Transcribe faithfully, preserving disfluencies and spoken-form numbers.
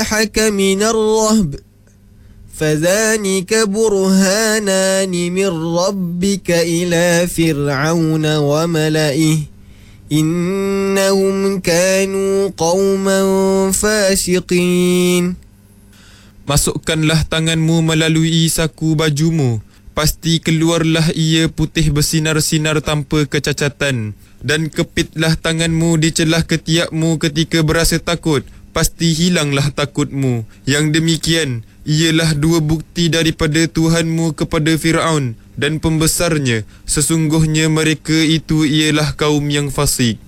جناحك من الرهب فذلك برهانان من ربك إلى فرعون وملئه إنهم كانوا قوما فاسقين. Masukkanlah tanganmu melalui saku bajumu. Pasti keluarlah ia putih bersinar-sinar tanpa kecacatan. Dan kepitlah tanganmu di celah ketiakmu ketika berasa takut. Pasti hilanglah takutmu. Yang demikian ialah dua bukti daripada Tuhanmu kepada Fir'aun dan pembesarnya. Sesungguhnya mereka itu ialah kaum yang fasik.